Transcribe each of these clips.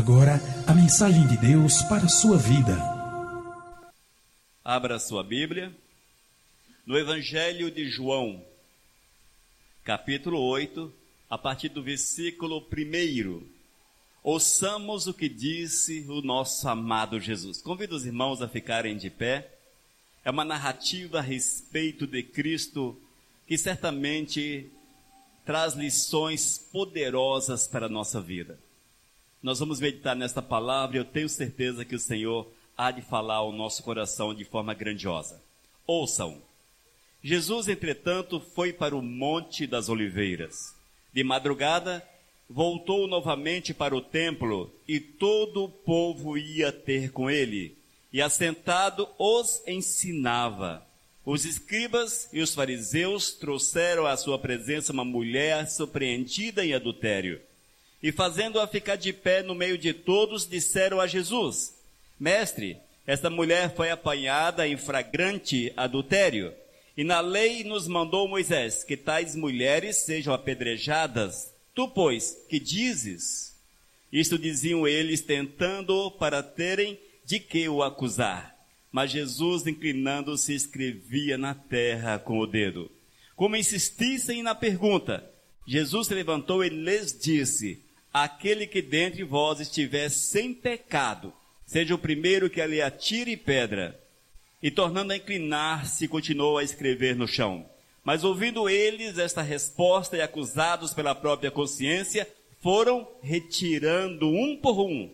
agora a mensagem de Deus para a sua vida. Abra sua Bíblia no Evangelho de João, capítulo 8, a partir do versículo 1. Ouçamos o que disse o nosso amado Jesus. Convido os irmãos a ficarem de pé. É uma narrativa a respeito de Cristo que certamente traz lições poderosas para a nossa vida. Nós vamos meditar nesta palavra e eu tenho certeza que o Senhor há de falar ao nosso coração de forma grandiosa. Ouçam. Jesus, entretanto, foi para o Monte das Oliveiras. De madrugada, voltou novamente para o templo e todo o povo ia ter com ele. E assentado os ensinava. Os escribas e os fariseus trouxeram à sua presença uma mulher surpreendida em adultério. E fazendo-a ficar de pé no meio de todos, disseram a Jesus: Mestre, esta mulher foi apanhada em flagrante adultério. E na lei nos mandou Moisés que tais mulheres sejam apedrejadas. Tu, pois, que dizes? Isto diziam eles, tentando para terem de que o acusar. Mas Jesus, inclinando-se, escrevia na terra com o dedo. Como insistissem na pergunta, Jesus se levantou e lhes disse: Aquele que dentre vós estiver sem pecado, seja o primeiro que lhe atire pedra. E tornando a inclinar-se, continuou a escrever no chão. Mas ouvindo eles esta resposta e acusados pela própria consciência, foram retirando um por um,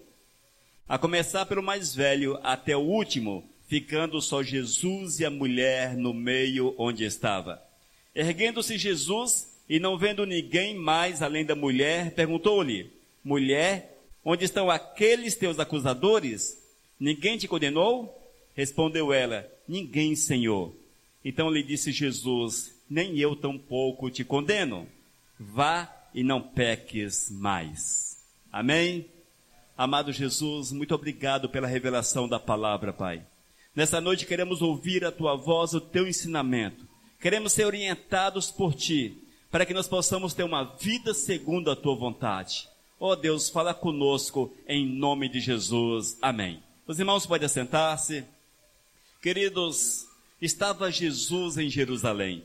a começar pelo mais velho até o último, ficando só Jesus e a mulher no meio onde estava. Erguendo-se Jesus, e não vendo ninguém mais além da mulher, perguntou-lhe: Mulher, onde estão aqueles teus acusadores? Ninguém te condenou? Respondeu ela: Ninguém, Senhor. Então lhe disse Jesus: Nem eu tampouco te condeno. Vá e não peques mais. Amém? Amado Jesus, muito obrigado pela revelação da palavra, Pai. Nessa noite queremos ouvir a Tua voz, o Teu ensinamento. Queremos ser orientados por Ti, para que nós possamos ter uma vida segundo a Tua vontade. Ó Deus, fala conosco em nome de Jesus. Amém. Os irmãos podem assentar-se. Queridos, estava Jesus em Jerusalém.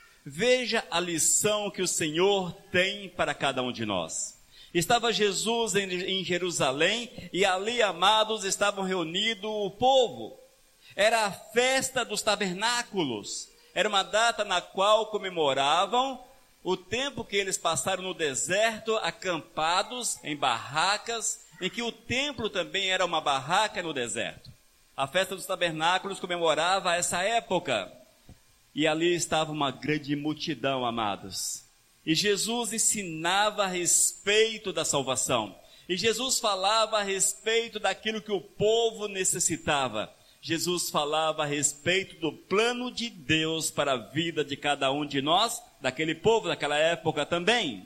Veja a lição que o Senhor tem para cada um de nós. Estava Jesus em Jerusalém e ali, amados, estavam reunidos o povo. Era a festa dos tabernáculos. Era uma data na qual comemoravam o tempo que eles passaram no deserto, acampados em barracas, em que o templo também era uma barraca no deserto. A festa dos tabernáculos comemorava essa época. E ali estava uma grande multidão, amados. E Jesus ensinava a respeito da salvação. E Jesus falava a respeito daquilo que o povo necessitava. Jesus falava a respeito do plano de Deus para a vida de cada um de nós, daquele povo, daquela época também.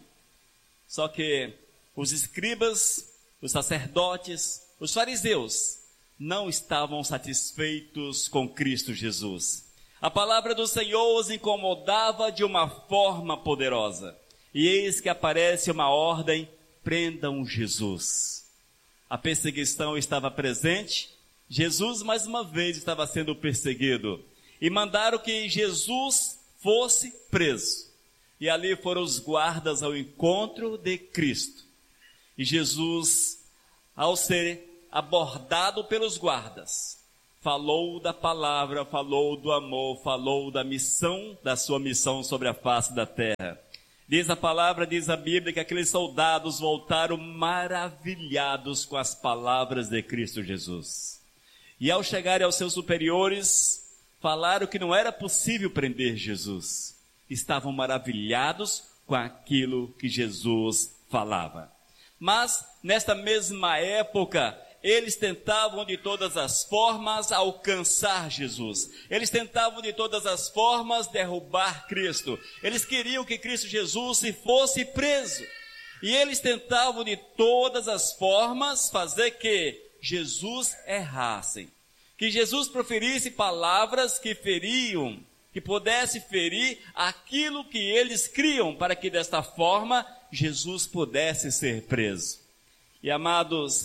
Só que os escribas, os sacerdotes, os fariseus não estavam satisfeitos com Cristo Jesus. A palavra do Senhor os incomodava de uma forma poderosa. E eis que aparece uma ordem: prendam Jesus. A perseguição estava presente. Jesus mais uma vez estava sendo perseguido. E mandaram que Jesus fosse preso. E ali foram os guardas ao encontro de Cristo. E Jesus, ao ser abordado pelos guardas, falou da palavra, falou do amor, falou da missão, da sua missão sobre a face da terra. Diz a palavra, diz a Bíblia, que aqueles soldados voltaram maravilhados com as palavras de Cristo Jesus. E ao chegarem aos seus superiores, falaram que não era possível prender Jesus. Estavam maravilhados com aquilo que Jesus falava. Mas, nesta mesma época, eles tentavam de todas as formas alcançar Jesus. Eles tentavam de todas as formas derrubar Cristo. Eles queriam que Cristo Jesus fosse preso. E eles tentavam de todas as formas fazer que Jesus errasse. Que Jesus proferisse palavras que feriam, que pudesse ferir aquilo que eles criam, para que desta forma Jesus pudesse ser preso. E amados,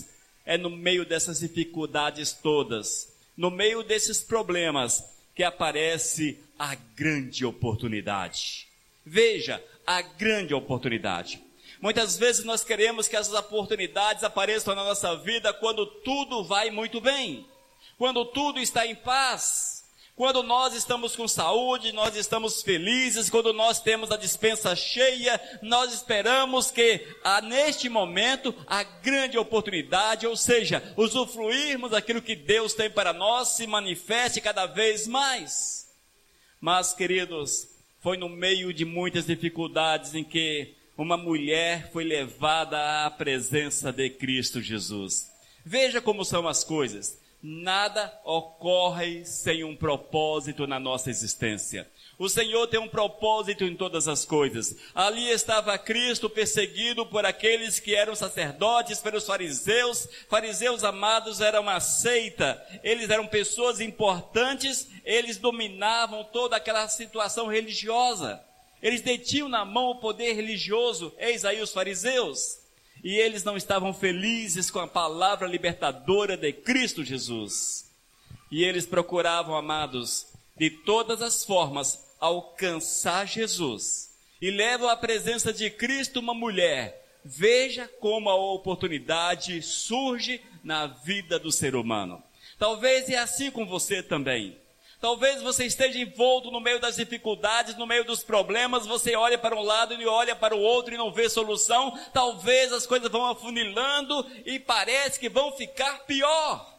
é no meio dessas dificuldades todas, no meio desses problemas, que aparece a grande oportunidade. Veja, a grande oportunidade. Muitas vezes nós queremos que essas oportunidades apareçam na nossa vida quando tudo vai muito bem, quando tudo está em paz, quando nós estamos com saúde, nós estamos felizes, quando nós temos a despensa cheia, nós esperamos que neste momento a grande oportunidade, ou seja, usufruirmos daquilo que Deus tem para nós, se manifeste cada vez mais. Mas, queridos, foi no meio de muitas dificuldades em que uma mulher foi levada à presença de Cristo Jesus. Veja como são as coisas. Nada ocorre sem um propósito na nossa existência. O Senhor tem um propósito em todas as coisas. Ali estava Cristo perseguido por aqueles que eram sacerdotes, pelos fariseus. Fariseus, amados, eram uma seita. Eles eram pessoas importantes, eles dominavam toda aquela situação religiosa. Eles detinham na mão o poder religioso, eis aí os fariseus. E eles não estavam felizes com a palavra libertadora de Cristo Jesus. E eles procuravam, amados, de todas as formas, alcançar Jesus. E levam à presença de Cristo uma mulher. Veja como a oportunidade surge na vida do ser humano. Talvez é assim com você também. Talvez você esteja envolto no meio das dificuldades, no meio dos problemas, você olha para um lado e olha para o outro e não vê solução. Talvez as coisas vão afunilando e parece que vão ficar pior.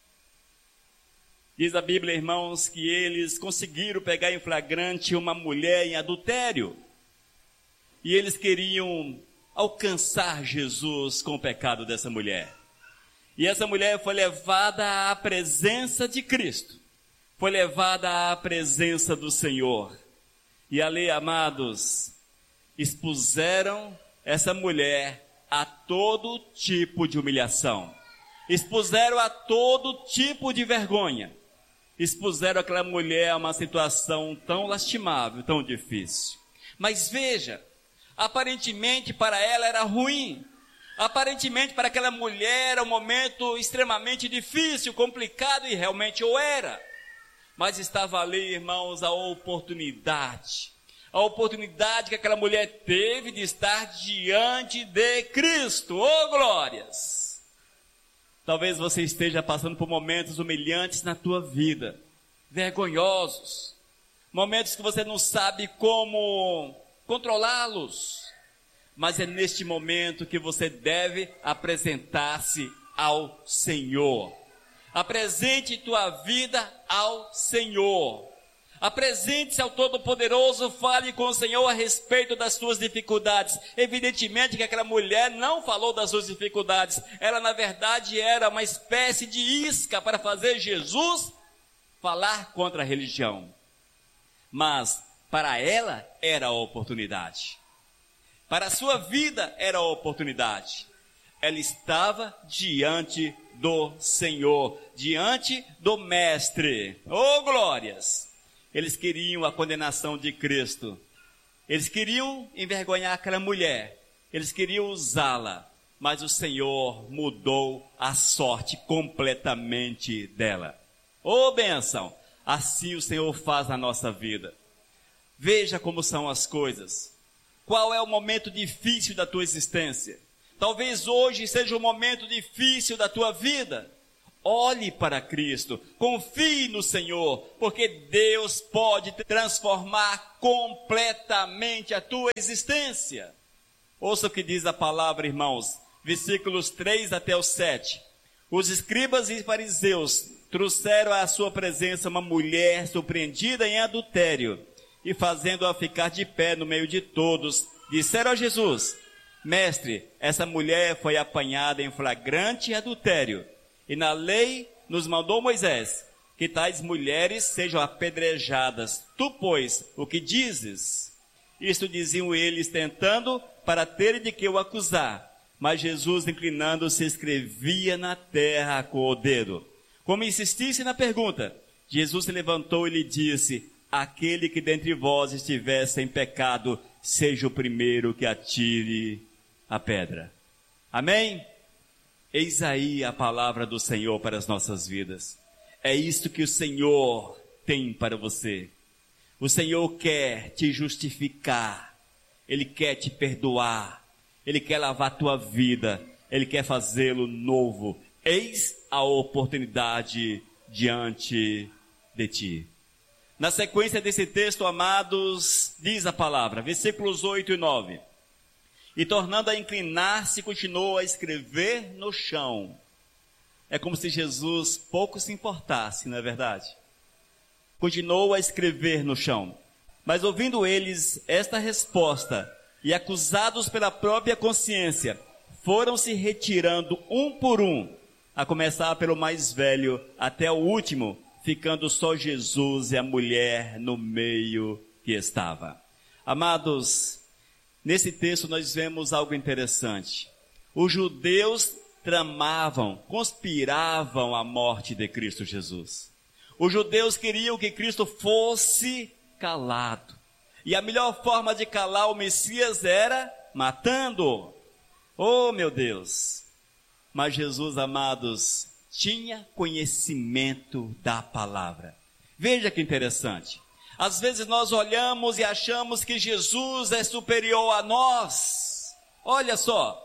Diz a Bíblia, irmãos, que eles conseguiram pegar em flagrante uma mulher em adultério. E eles queriam alcançar Jesus com o pecado dessa mulher. E essa mulher foi levada à presença de Cristo. Foi levada à presença do Senhor. E ali, amados, expuseram essa mulher a todo tipo de humilhação. Expuseram a todo tipo de vergonha. Expuseram aquela mulher a uma situação tão lastimável, tão difícil. Mas veja, aparentemente para ela era ruim. Aparentemente para aquela mulher era um momento extremamente difícil, complicado, e realmente o era. Mas estava ali, irmãos, a oportunidade que aquela mulher teve de estar diante de Cristo. Oh, glórias! Talvez você esteja passando por momentos humilhantes na tua vida, vergonhosos, momentos que você não sabe como controlá-los, mas é neste momento que você deve apresentar-se ao Senhor. Apresente tua vida ao Senhor. Apresente-se ao Todo-Poderoso, fale com o Senhor a respeito das suas dificuldades. Evidentemente que aquela mulher não falou das suas dificuldades. Ela, na verdade, era uma espécie de isca para fazer Jesus falar contra a religião. Mas, para ela, era a oportunidade. Para a sua vida, era a oportunidade. Ela estava diante do Senhor, diante do Mestre. Oh, glórias! Eles queriam a condenação de Cristo. Eles queriam envergonhar aquela mulher. Eles queriam usá-la. Mas o Senhor mudou a sorte completamente dela. Oh, bênção! Assim o Senhor faz na nossa vida. Veja como são as coisas. Qual é o momento difícil da tua existência? Talvez hoje seja um momento difícil da tua vida. Olhe para Cristo, confie no Senhor, porque Deus pode transformar completamente a tua existência. Ouça o que diz a palavra, irmãos, versículos 3 até o 7. Os escribas e fariseus trouxeram à sua presença uma mulher surpreendida em adultério, e fazendo-a ficar de pé no meio de todos, disseram a Jesus: Mestre, essa mulher foi apanhada em flagrante adultério, e na lei nos mandou Moisés que tais mulheres sejam apedrejadas. Tu, pois, o que dizes? Isto diziam eles, tentando para terem de que o acusar. Mas Jesus, inclinando-se, escrevia na terra com o dedo. Como insistisse na pergunta, Jesus se levantou e lhe disse: aquele que dentre vós estiver sem pecado, seja o primeiro que atire a pedra. Amém? Eis aí a palavra do Senhor para as nossas vidas. É isto que o Senhor tem para você. O Senhor quer te justificar. Ele quer te perdoar. Ele quer lavar a tua vida. Ele quer fazê-lo novo. Eis a oportunidade diante de ti. Na sequência desse texto, amados, diz a palavra, versículos 8 e 9. E tornando a inclinar-se, continuou a escrever no chão. É como se Jesus pouco se importasse, não é verdade? Continuou a escrever no chão. Mas ouvindo eles esta resposta, e acusados pela própria consciência, foram se retirando um por um, a começar pelo mais velho até o último, ficando só Jesus e a mulher no meio que estava. Amados, nesse texto nós vemos algo interessante. Os judeus tramavam, conspiravam a morte de Cristo Jesus. Os judeus queriam que Cristo fosse calado. E a melhor forma de calar o Messias era matando-o. Oh, meu Deus! Mas Jesus, amados, tinha conhecimento da palavra. Veja que interessante. Às vezes nós olhamos e achamos que Jesus é superior a nós. Olha só.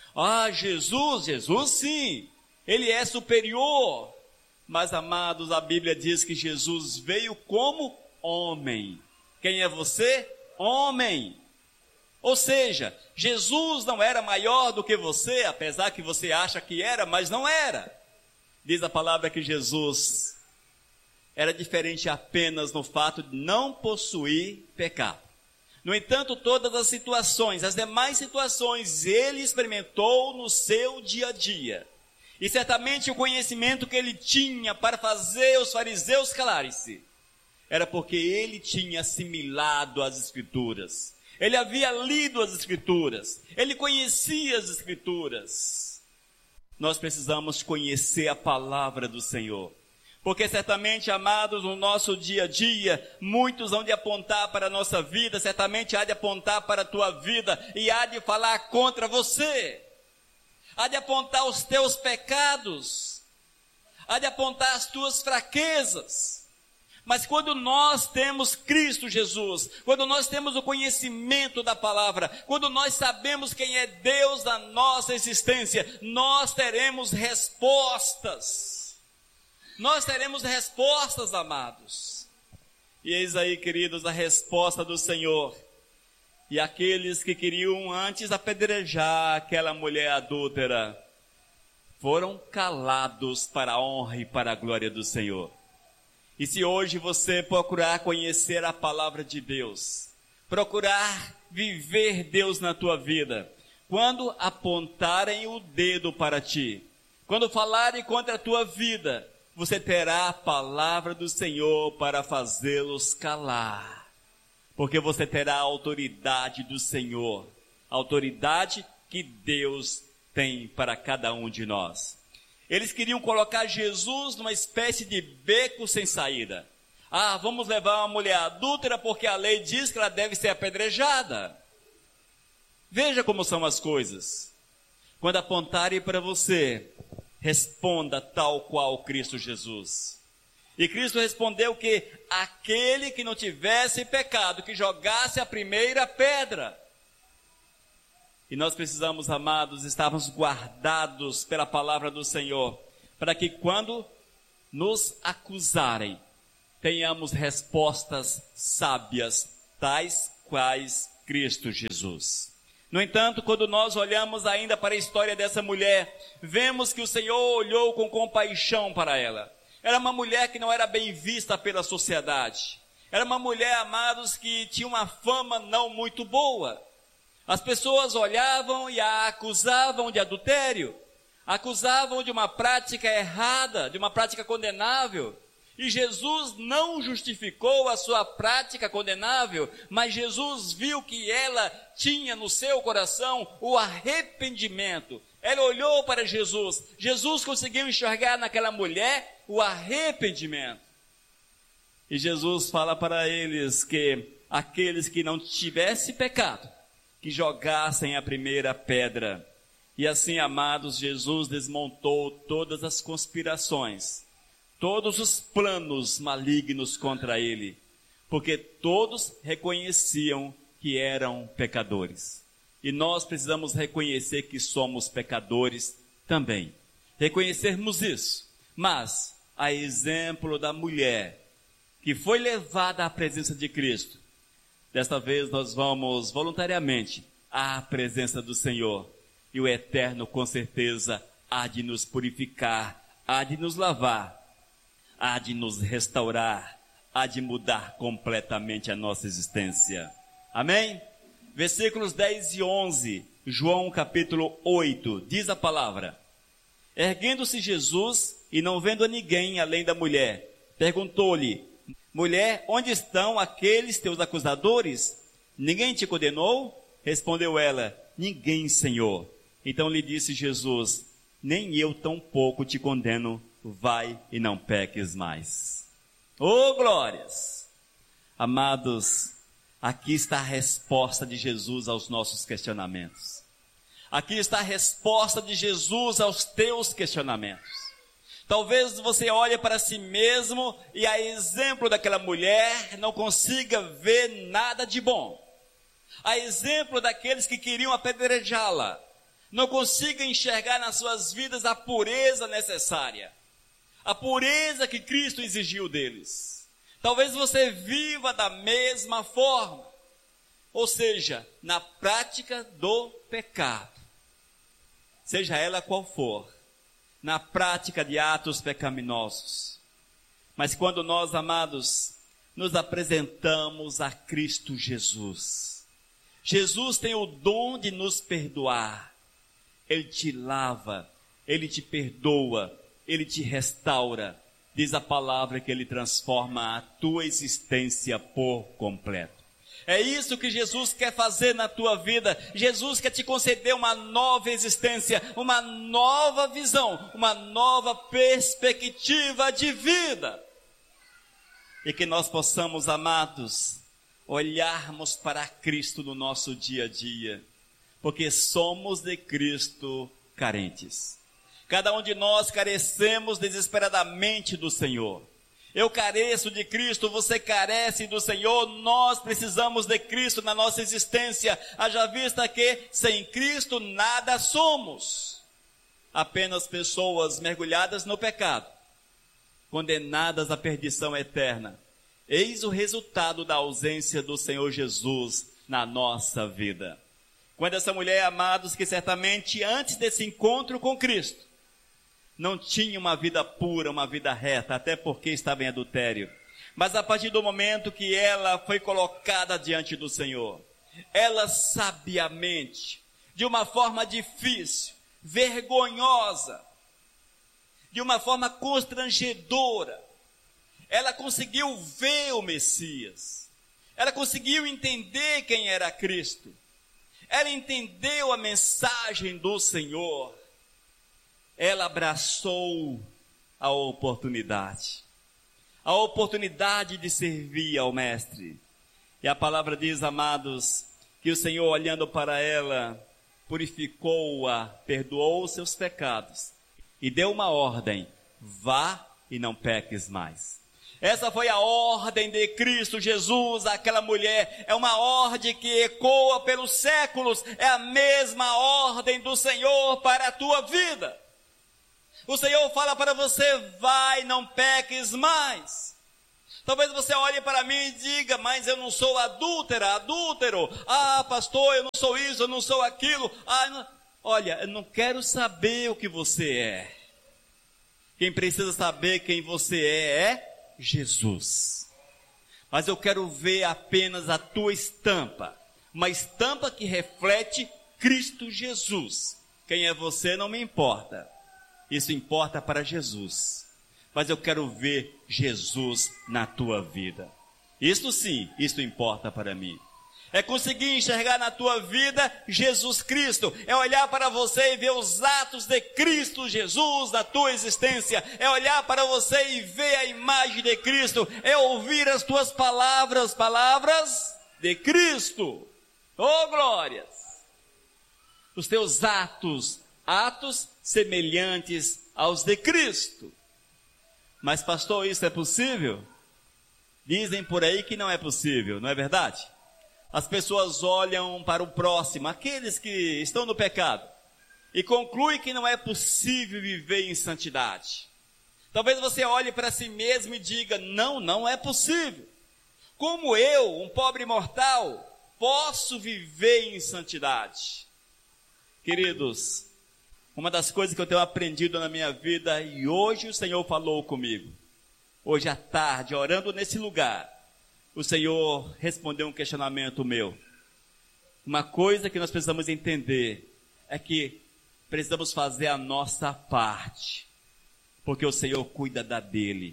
Jesus sim, ele é superior. Mas, amados, a Bíblia diz que Jesus veio como homem. Quem é você? Homem. Ou seja, Jesus não era maior do que você, apesar que você acha que era, mas não era. Diz a palavra que Jesus era diferente apenas no fato de não possuir pecado. No entanto, todas as situações, as demais situações, ele experimentou no seu dia a dia. E certamente o conhecimento que ele tinha para fazer os fariseus calarem-se, era porque ele tinha assimilado as Escrituras. Ele havia lido as Escrituras. Ele conhecia as Escrituras. Nós precisamos conhecer a palavra do Senhor. Porque certamente, amados, no nosso dia a dia, muitos hão de apontar para a nossa vida, certamente há de apontar para a tua vida e há de falar contra você. Há de apontar os teus pecados. Há de apontar as tuas fraquezas. Mas quando nós temos Cristo Jesus, quando nós temos o conhecimento da palavra, quando nós sabemos quem é Deus na nossa existência, nós teremos respostas. Nós teremos respostas, amados. E eis aí, queridos, a resposta do Senhor. E aqueles que queriam antes apedrejar aquela mulher adúltera, foram calados para a honra e para a glória do Senhor. E se hoje você procurar conhecer a palavra de Deus, procurar viver Deus na tua vida, quando apontarem o dedo para ti, quando falarem contra a tua vida, você terá a palavra do Senhor para fazê-los calar. Porque você terá a autoridade do Senhor, a autoridade que Deus tem para cada um de nós. Eles queriam colocar Jesus numa espécie de beco sem saída. Vamos levar uma mulher adúltera porque a lei diz que ela deve ser apedrejada. Veja como são as coisas. Quando apontarem para você, responda tal qual Cristo Jesus. E Cristo respondeu que aquele que não tivesse pecado, que jogasse a primeira pedra. E nós precisamos, amados, estarmos guardados pela palavra do Senhor, para que quando nos acusarem, tenhamos respostas sábias, tais quais Cristo Jesus. No entanto, quando nós olhamos ainda para a história dessa mulher, vemos que o Senhor olhou com compaixão para ela. Era uma mulher que não era bem vista pela sociedade. Era uma mulher, amados, que tinha uma fama não muito boa. As pessoas olhavam e a acusavam de adultério, acusavam de uma prática errada, de uma prática condenável. E Jesus não justificou a sua prática condenável, mas Jesus viu que ela tinha no seu coração o arrependimento. Ela olhou para Jesus. Jesus conseguiu enxergar naquela mulher o arrependimento. E Jesus fala para eles que aqueles que não tivessem pecado, que jogassem a primeira pedra. E assim, amados, Jesus desmontou todas as conspirações, todos os planos malignos contra ele, porque todos reconheciam que eram pecadores. E nós precisamos reconhecer que somos pecadores também. Reconhecermos isso. Mas, a exemplo da mulher que foi levada à presença de Cristo, desta vez nós vamos voluntariamente à presença do Senhor. E o Eterno, com certeza, há de nos purificar, há de nos lavar, há de nos restaurar, há de mudar completamente a nossa existência. Amém? Versículos 10 e 11, João capítulo 8, diz a palavra: Erguendo-se Jesus, e não vendo a ninguém além da mulher, perguntou-lhe: Mulher, onde estão aqueles teus acusadores? Ninguém te condenou? Respondeu ela: Ninguém, Senhor. Então lhe disse Jesus: Nem eu tampouco te condeno, vai e não peques mais. Oh, glórias! Amados, aqui está a resposta de Jesus aos nossos questionamentos. Aqui está a resposta de Jesus aos teus questionamentos. Talvez você olhe para si mesmo e, a exemplo daquela mulher, não consiga ver nada de bom. A exemplo daqueles que queriam apedrejá-la, não consiga enxergar nas suas vidas a pureza necessária, a pureza que Cristo exigiu deles. Talvez você viva da mesma forma, ou seja, na prática do pecado, seja ela qual for, na prática de atos pecaminosos. Mas quando nós, amados, nos apresentamos a Cristo Jesus, Jesus tem o dom de nos perdoar. Ele te lava, Ele te perdoa, Ele te restaura. Diz a palavra que Ele transforma a tua existência por completo. É isso que Jesus quer fazer na tua vida. Jesus quer te conceder uma nova existência, uma nova visão, uma nova perspectiva de vida. E que nós possamos, amados, olharmos para Cristo no nosso dia a dia, porque somos de Cristo carentes. Cada um de nós carecemos desesperadamente do Senhor. Eu careço de Cristo, você carece do Senhor, nós precisamos de Cristo na nossa existência, haja vista que sem Cristo nada somos. Apenas pessoas mergulhadas no pecado, condenadas à perdição eterna. Eis o resultado da ausência do Senhor Jesus na nossa vida. Quando essa mulher, amados, que certamente antes desse encontro com Cristo, não tinha uma vida pura, uma vida reta, até porque estava em adultério. Mas a partir do momento que ela foi colocada diante do Senhor, ela sabiamente, de uma forma difícil, vergonhosa, de uma forma constrangedora, ela conseguiu ver o Messias, ela conseguiu entender quem era Cristo, ela entendeu a mensagem do Senhor, ela abraçou a oportunidade de servir ao Mestre. E a palavra diz, amados, que o Senhor, olhando para ela, purificou-a, perdoou os seus pecados e deu uma ordem: vá e não peques mais. Essa foi a ordem de Cristo Jesus àquela mulher. É uma ordem que ecoa pelos séculos. É a mesma ordem do Senhor para a tua vida. O Senhor fala para você: vai, não peques mais. Talvez você olhe para mim e diga: mas eu não sou adúltero. Ah, pastor, eu não sou isso, eu não sou aquilo. Olha, eu não quero saber o que você é. Quem precisa saber quem você é Jesus. Mas eu quero ver apenas a tua estampa, uma estampa que reflete Cristo Jesus. Quem é você não me importa, isso importa para Jesus, mas eu quero ver Jesus na tua vida. Isso sim, isso importa para mim. É conseguir enxergar na tua vida Jesus Cristo, é olhar para você e ver os atos de Cristo Jesus na tua existência, é olhar para você e ver a imagem de Cristo, é ouvir as tuas palavras de Cristo. Oh, glórias! os teus atos semelhantes aos de Cristo. Mas pastor, isso é possível? Dizem por aí que não é possível, não é verdade? As pessoas olham para o próximo, aqueles que estão no pecado, e concluem que não é possível viver em santidade. Talvez você olhe para si mesmo e diga, não é possível. Como eu, um pobre mortal, posso viver em santidade? Queridos, uma das coisas que eu tenho aprendido na minha vida, e hoje o Senhor falou comigo, hoje à tarde, orando nesse lugar, o Senhor respondeu um questionamento meu. Uma coisa que nós precisamos entender é que precisamos fazer a nossa parte, porque o Senhor cuida da dele.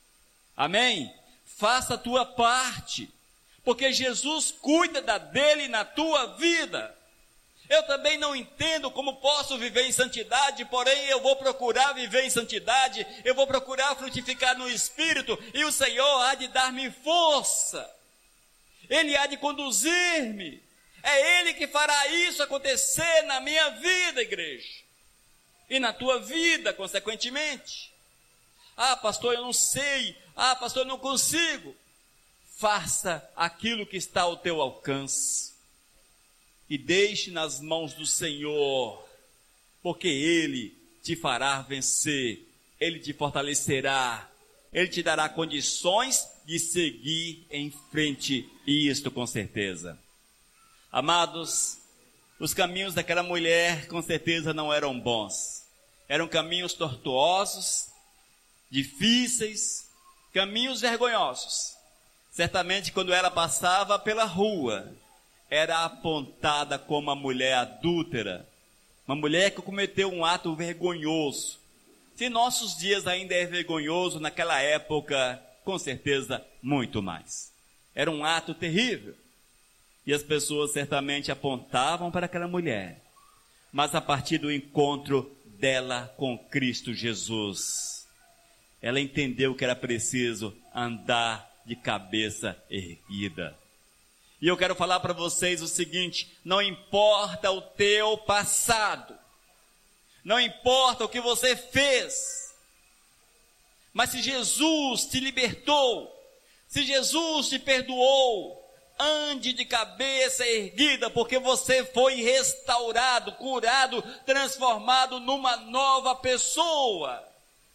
Amém? Faça a tua parte, porque Jesus cuida da dele na tua vida. Eu também não entendo como posso viver em santidade, porém eu vou procurar viver em santidade, eu vou procurar frutificar no Espírito, e o Senhor há de dar-me força, Ele há de conduzir-me, é Ele que fará isso acontecer na minha vida, igreja, e na tua vida, consequentemente. Ah, pastor, eu não sei, pastor, eu não consigo. Faça aquilo que está ao teu alcance. E deixe nas mãos do Senhor, porque Ele te fará vencer, Ele te fortalecerá, Ele te dará condições de seguir em frente, e isto com certeza. Amados, os caminhos daquela mulher com certeza não eram bons, eram caminhos tortuosos, difíceis, caminhos vergonhosos. Certamente quando ela passava pela rua, era apontada como uma mulher adúltera, uma mulher que cometeu um ato vergonhoso. Se em nossos dias ainda é vergonhoso, naquela época, com certeza, muito mais. Era um ato terrível. E as pessoas certamente apontavam para aquela mulher. Mas a partir do encontro dela com Cristo Jesus, ela entendeu que era preciso andar de cabeça erguida. E eu quero falar para vocês o seguinte: não importa o teu passado, não importa o que você fez, mas se Jesus te libertou, se Jesus te perdoou, ande de cabeça erguida, porque você foi restaurado, curado, transformado numa nova pessoa.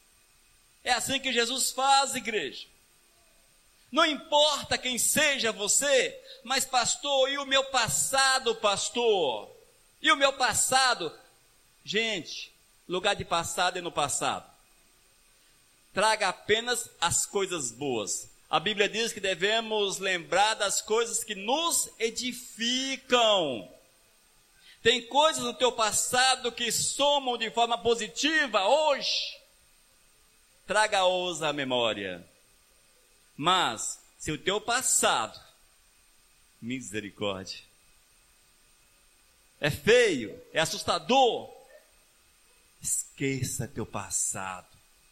É assim que Jesus faz, igreja. Não importa quem seja você, mas pastor, e o meu passado, pastor? E o meu passado? Gente, lugar de passado é no passado. Traga apenas as coisas boas. A Bíblia diz que devemos lembrar das coisas que nos edificam. Tem coisas no teu passado que somam de forma positiva hoje. Traga-os à memória. Mas, se o teu passado, misericórdia, é feio, é assustador, esqueça teu passado.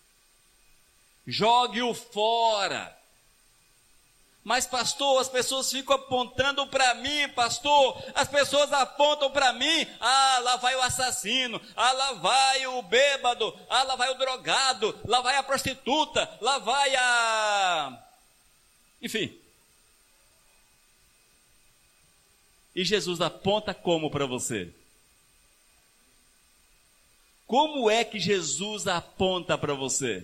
Jogue-o fora. Mas pastor, as pessoas ficam apontando para mim, pastor, as pessoas apontam para mim, lá vai o assassino, lá vai o bêbado, lá vai o drogado, lá vai a prostituta, lá vai enfim. E Jesus aponta como para você? Como é que Jesus aponta para você?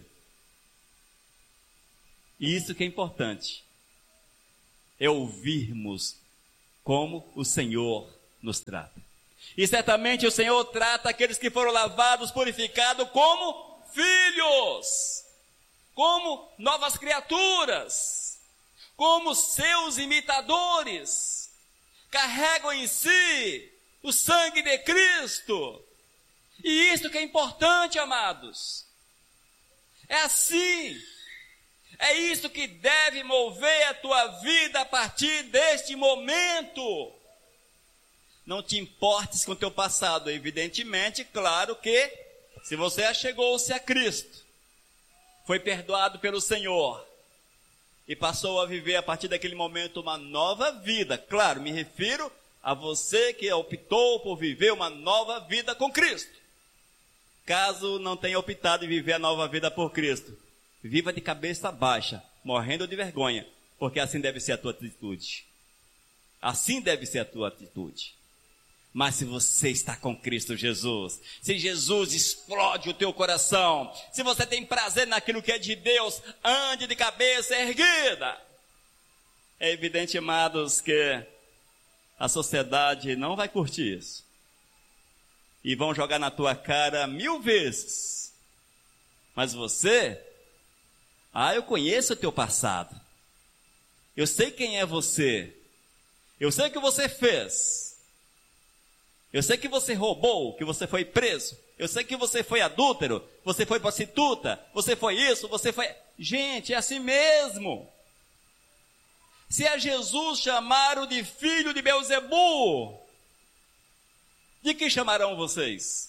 E isso que é importante, é ouvirmos como o Senhor nos trata. E certamente o Senhor trata aqueles que foram lavados, purificados como filhos, como novas criaturas, como seus imitadores, carregam em si o sangue de Cristo. E isso que é importante, amados. É assim. É isso que deve mover a tua vida a partir deste momento. Não te importes com o teu passado. Evidentemente, claro que se você achegou-se a Cristo, foi perdoado pelo Senhor e passou a viver a partir daquele momento uma nova vida. Claro, me refiro a você que optou por viver uma nova vida com Cristo. Caso não tenha optado em viver a nova vida por Cristo, viva de cabeça baixa, morrendo de vergonha, porque assim deve ser a tua atitude. Assim deve ser a tua atitude. Mas se você está com Cristo Jesus, se Jesus explode o teu coração, se você tem prazer naquilo que é de Deus, ande de cabeça erguida. É evidente, amados, que a sociedade não vai curtir isso. E vão jogar na tua cara 1000 vezes. Mas você, eu conheço o teu passado. Eu sei quem é você. Eu sei o que você fez. Eu sei que você roubou, que você foi preso. Eu sei que você foi adúltero, você foi prostituta, você foi isso, você foi... Gente, é assim mesmo. Se a Jesus chamaram de filho de Beelzebu, de que chamarão vocês?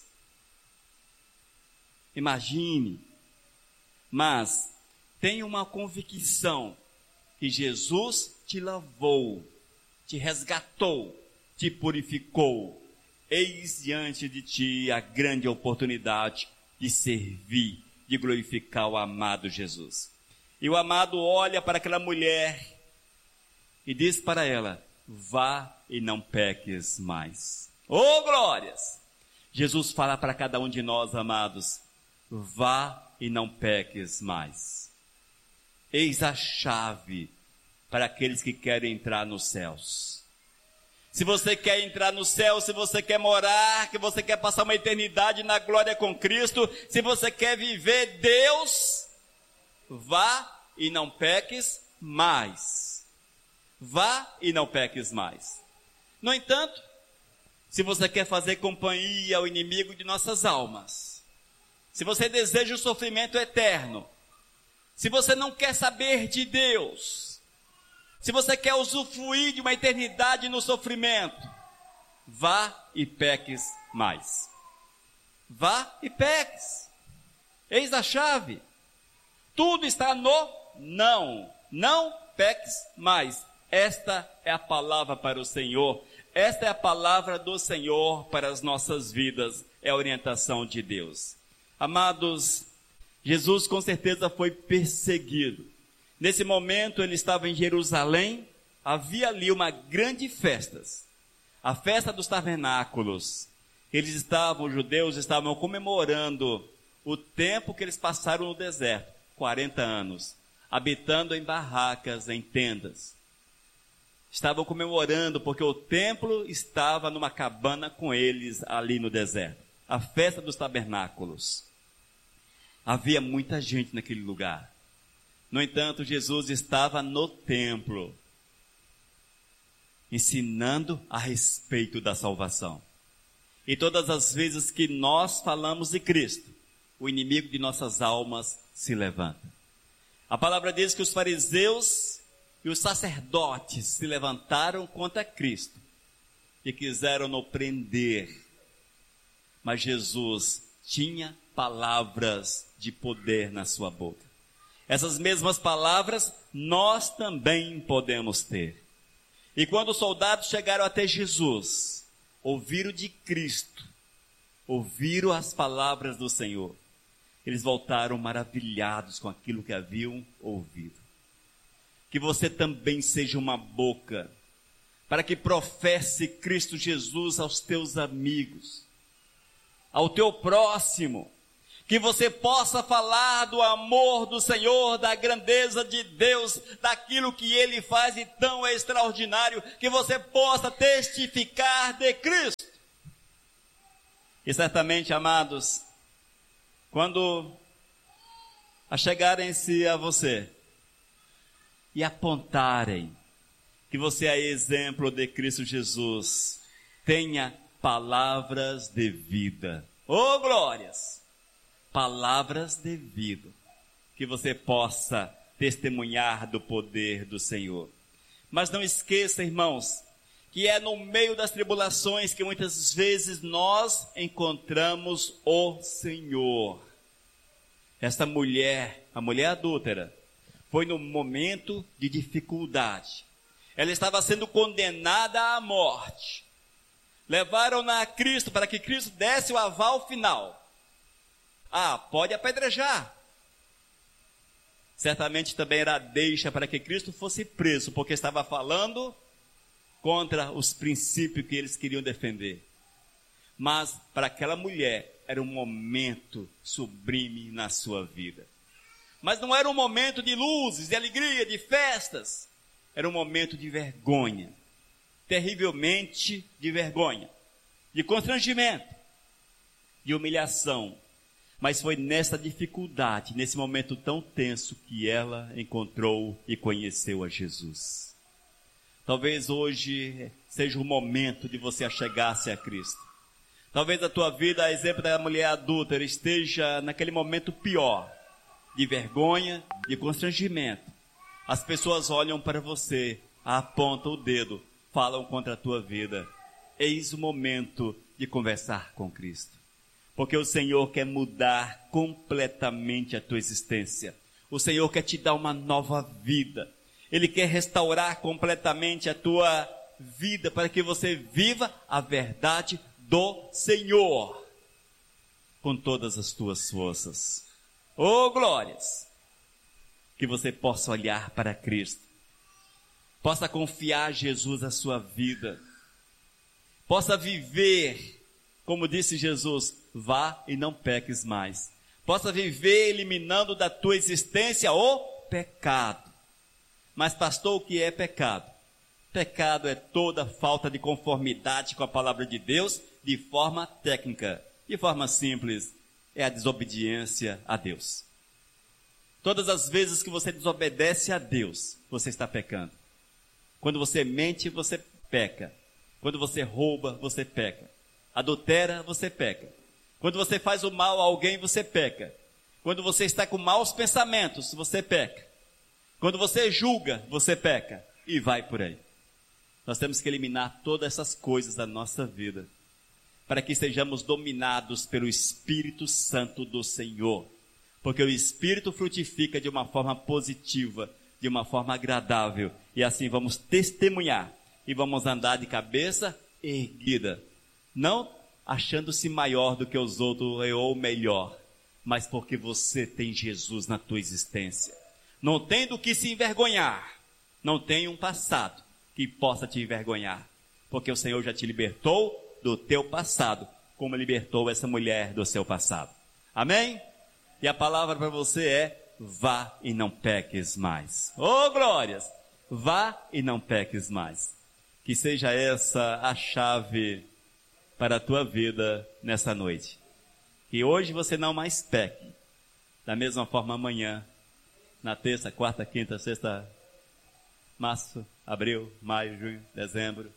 Imagine. Mas tenha uma convicção que Jesus te lavou, te resgatou, te purificou. Eis diante de ti a grande oportunidade de servir, de glorificar o amado Jesus. E o amado olha para aquela mulher e diz para ela: vá e não peques mais. Oh, glórias! Jesus fala para cada um de nós, amados: vá e não peques mais. Eis a chave para aqueles que querem entrar nos céus. Se você quer entrar no céu, se você quer morar, que você quer passar uma eternidade na glória com Cristo, se você quer viver Deus, vá e não peques mais. Vá e não peques mais. No entanto, se você quer fazer companhia ao inimigo de nossas almas, se você deseja o sofrimento eterno, se você não quer saber de Deus, se você quer usufruir de uma eternidade no sofrimento, vá e peques mais. Vá e peques. Eis a chave. Tudo está no não. Não peques mais. Esta é a palavra para o Senhor. Esta é a palavra do Senhor para as nossas vidas. É a orientação de Deus. Amados, Jesus com certeza foi perseguido. Nesse momento ele estava em Jerusalém, havia ali uma grande festa, a festa dos tabernáculos. Os judeus estavam comemorando o tempo que eles passaram no deserto, 40 anos, habitando em barracas, em tendas. Estavam comemorando porque o templo estava numa cabana com eles ali no deserto. A festa dos tabernáculos. Havia muita gente naquele lugar. No entanto, Jesus estava no templo, ensinando a respeito da salvação. E todas as vezes que nós falamos de Cristo, o inimigo de nossas almas se levanta. A palavra diz que os fariseus e os sacerdotes se levantaram contra Cristo e quiseram no prender. Mas Jesus tinha palavras de poder na sua boca. Essas mesmas palavras nós também podemos ter. E quando os soldados chegaram até Jesus, ouviram de Cristo, ouviram as palavras do Senhor, eles voltaram maravilhados com aquilo que haviam ouvido. Que você também seja uma boca, para que professe Cristo Jesus aos teus amigos, ao teu próximo, que você possa falar do amor do Senhor, da grandeza de Deus, daquilo que Ele faz de tão extraordinário, que você possa testificar de Cristo. E certamente, amados, quando achegarem-se a você e apontarem que você é exemplo de Cristo Jesus, tenha palavras de vida. Oh, glórias! Palavras de vida, que você possa testemunhar do poder do Senhor. Mas não esqueça, irmãos, que é no meio das tribulações que muitas vezes nós encontramos o Senhor. Esta mulher, a mulher adúltera, foi no momento de dificuldade. Ela estava sendo condenada à morte. Levaram-na a Cristo para que Cristo desse o aval final. Pode apedrejar. Certamente também era a deixa para que Cristo fosse preso, porque estava falando contra os princípios que eles queriam defender. Mas para aquela mulher era um momento sublime na sua vida. Mas não era um momento de luzes, de alegria, de festas. Era um momento de vergonha. Terrivelmente de vergonha. De constrangimento. De humilhação. Mas foi nessa dificuldade, nesse momento tão tenso, que ela encontrou e conheceu a Jesus. Talvez hoje seja o momento de você achegar-se a Cristo. Talvez a tua vida, a exemplo da mulher adúltera, esteja naquele momento pior, de vergonha, de constrangimento. As pessoas olham para você, apontam o dedo, falam contra a tua vida. Eis o momento de conversar com Cristo. Porque o Senhor quer mudar completamente a tua existência. O Senhor quer te dar uma nova vida. Ele quer restaurar completamente a tua vida para que você viva a verdade do Senhor com todas as tuas forças. Oh, glórias! Que você possa olhar para Cristo, possa confiar a Jesus a sua vida, possa viver, como disse Jesus, vá e não peques mais. Possa viver eliminando da tua existência o pecado. Mas pastor, o que é pecado? Pecado é toda falta de conformidade com a palavra de Deus de forma técnica. De forma simples, é a desobediência a Deus. Todas as vezes que você desobedece a Deus, você está pecando. Quando você mente, você peca. Quando você rouba, você peca. Adultera, você peca. Quando você faz o mal a alguém, você peca. Quando você está com maus pensamentos, você peca. Quando você julga, você peca. E vai por aí. Nós temos que eliminar todas essas coisas da nossa vida, para que sejamos dominados pelo Espírito Santo do Senhor. Porque o Espírito frutifica de uma forma positiva, de uma forma agradável. E assim vamos testemunhar. E vamos andar de cabeça erguida. Não achando-se maior do que os outros ou melhor. Mas porque você tem Jesus na tua existência. Não tem do que se envergonhar. Não tem um passado que possa te envergonhar. Porque o Senhor já te libertou do teu passado, como libertou essa mulher do seu passado. Amém? E a palavra para você é: vá e não peques mais. Oh, glórias! Vá e não peques mais. Que seja essa a chave para a tua vida nessa noite. Que hoje você não mais peque. Da mesma forma amanhã, na terça, quarta, quinta, sexta, março, abril, maio, junho, dezembro,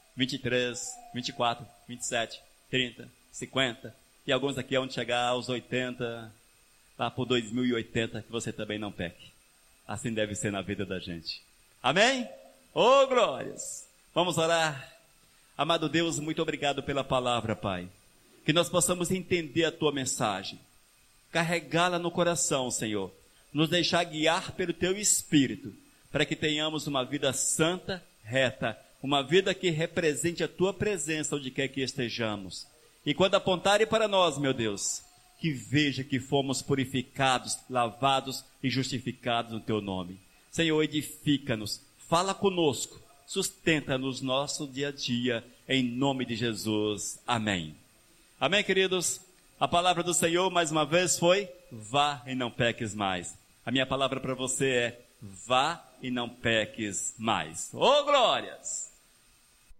23, 24, 27, 30, 50, e alguns aqui vão chegar aos 80, lá por 2080, que você também não peque. Assim deve ser na vida da gente. Amém? Oh, glórias! Vamos orar. Amado Deus, muito obrigado pela palavra, Pai. Que nós possamos entender a Tua mensagem, carregá-la no coração, Senhor, nos deixar guiar pelo Teu Espírito, para que tenhamos uma vida santa, reta, uma vida que represente a Tua presença onde quer que estejamos. E quando apontarem para nós, meu Deus, que veja que fomos purificados, lavados e justificados no Teu nome. Senhor, edifica-nos, fala conosco, sustenta-nos nosso dia a dia, em nome de Jesus. Amém. Amém, queridos? A palavra do Senhor, mais uma vez, foi: vá e não peques mais. A minha palavra para você é: vá e não peques mais. Oh, glórias!